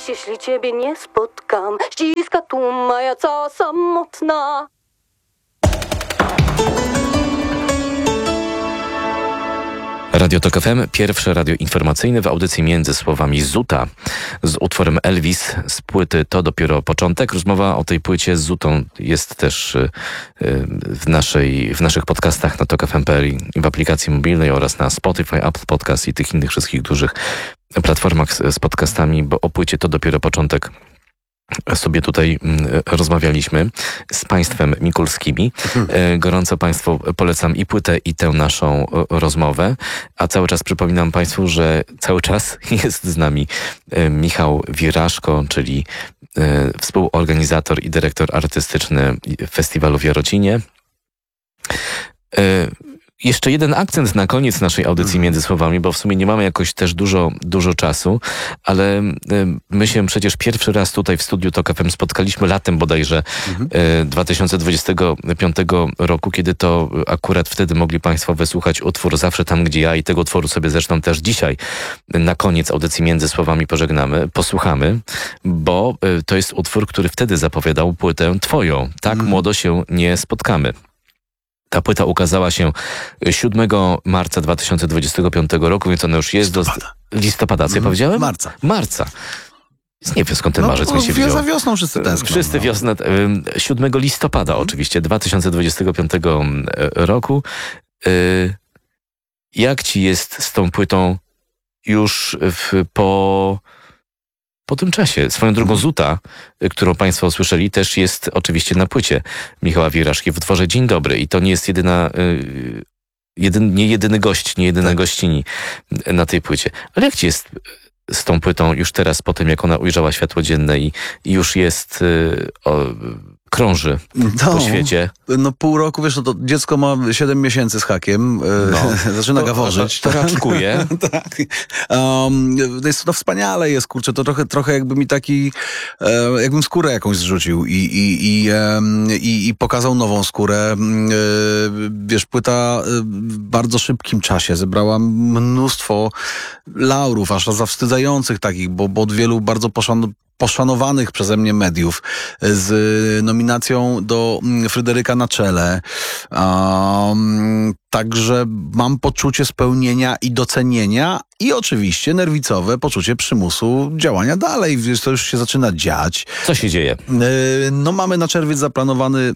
Dziś, jeśli ciebie nie spotkam, ściska tu majaca samotna. Radio Tok FM, pierwsze radio informacyjne w audycji Między Słowami Zuta z utworem Elvis z płyty To dopiero początek. Rozmowa o tej płycie z Zutą jest też w naszych podcastach na tokfm.pl i w aplikacji mobilnej oraz na Spotify, Apple Podcast i tych innych wszystkich dużych platformach z podcastami, bo o płycie To dopiero początek sobie tutaj rozmawialiśmy z państwem Mikulskimi. Gorąco Państwu polecam i płytę, i tę naszą rozmowę. A cały czas przypominam Państwu, że cały czas jest z nami Michał Wiraszko, czyli współorganizator i dyrektor artystyczny festiwalu w Jarocinie. Jeszcze jeden akcent na koniec naszej audycji Między Słowami, bo w sumie nie mamy jakoś też dużo czasu, ale my się przecież pierwszy raz tutaj w studiu Tok FM spotkaliśmy latem bodajże 2025 roku, kiedy to akurat wtedy mogli Państwo wysłuchać utwór Zawsze tam, gdzie ja, i tego utworu sobie zresztą też dzisiaj na koniec audycji Między Słowami posłuchamy, bo to jest utwór, który wtedy zapowiadał płytę Twoją. Tak młodo się nie spotkamy. Ta płyta ukazała się 7 marca 2025 roku, więc ona już jest listopada, co ja powiedziałem? Marca. Nie wiem, skąd ten marzec mi się wziął. Za wiosną wszyscy tęsknią. Wszyscy wiosnę. 7 listopada oczywiście 2025 roku. Jak ci jest z tą płytą już po tym czasie? Swoją drogą Zuta, którą Państwo usłyszeli, też jest oczywiście na płycie Michała Wiraszki w utworze Dzień Dobry. I to nie jest jedyny gość, nie jedyna gościni na tej płycie. Ale jak ci jest z tą płytą już teraz, po tym jak ona ujrzała światło dzienne i już jest... krąży po świecie. No pół roku, wiesz, to dziecko ma 7 miesięcy z hakiem, zaczyna gaworzyć. To raczkuje. Tak. To wspaniale jest, kurczę, to trochę jakby mi taki, jakbym skórę jakąś zrzucił i pokazał nową skórę. Wiesz, płyta w bardzo szybkim czasie zebrała mnóstwo laurów, aż zawstydzających takich, bo od wielu bardzo poszanowanych przeze mnie mediów, z nominacją do Fryderyka na czele. Także mam poczucie spełnienia i docenienia i oczywiście nerwicowe poczucie przymusu działania dalej. To już się zaczyna dziać. Co się dzieje? No mamy na czerwiec zaplanowany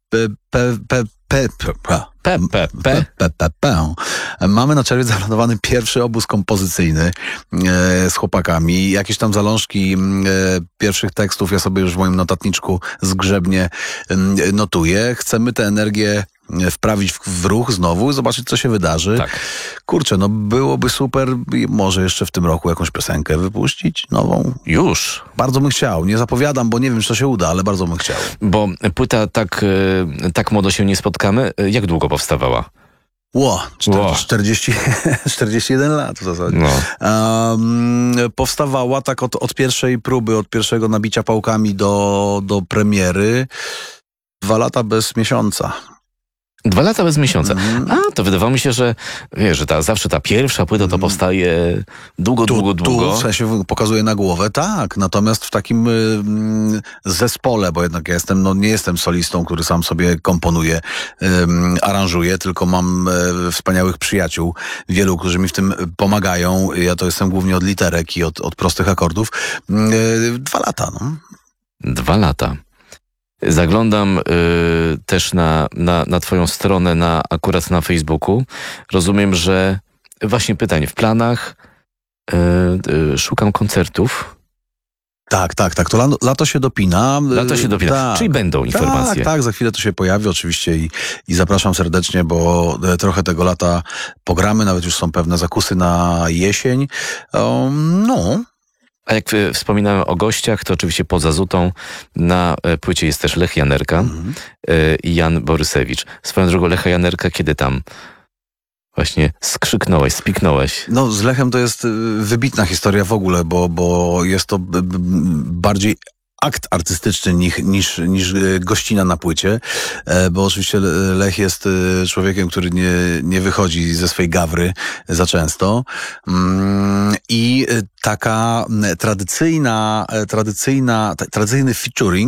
Mamy na czerwiec zaplanowany pierwszy obóz kompozycyjny z chłopakami. Jakieś tam zalążki pierwszych tekstów ja sobie już w moim notatniczku zgrzebnie notuję. Chcemy tę energię wprawić w ruch znowu, zobaczyć, co się wydarzy. Tak. Kurczę, no byłoby super, może jeszcze w tym roku jakąś piosenkę wypuścić, nową. Już. Bardzo bym chciał. Nie zapowiadam, bo nie wiem, czy to się uda, ale bardzo bym chciał. Bo płyta tak młodo się nie spotkamy. Jak długo powstawała? 41 lat w zasadzie. No. Powstawała tak od pierwszej próby, od pierwszego nabicia pałkami do premiery. 2 lata bez miesiąca. 2 lata bez miesiąca. To wydawało mi się, że wiesz, że zawsze ta pierwsza płyta to powstaje długo. Tu w sensie pokazuje na głowę, tak. Natomiast w takim zespole, bo jednak ja nie jestem solistą, który sam sobie komponuje, aranżuje, tylko mam wspaniałych przyjaciół, wielu, którzy mi w tym pomagają. Ja to jestem głównie od literek i od prostych akordów. 2 lata, no. 2 lata. Zaglądam też na twoją stronę, akurat na Facebooku. Rozumiem, że właśnie pytanie w planach. Szukam koncertów. Tak. To lato się dopina. Tak. Czyli będą informacje. Tak, za chwilę to się pojawi oczywiście i zapraszam serdecznie, bo trochę tego lata pogramy. Nawet już są pewne zakusy na jesień. A jak wspominałem o gościach, to oczywiście poza Zutą na płycie jest też Lech Janerka i Jan Borysewicz. Swoją drogą Lecha Janerka, kiedy tam właśnie skrzyknąłeś, spiknąłeś? No z Lechem to jest wybitna historia w ogóle, bo jest to bardziej akt artystyczny niż gościna na płycie, bo oczywiście Lech jest człowiekiem, który nie wychodzi ze swej gawry za często i taka tradycyjny featuring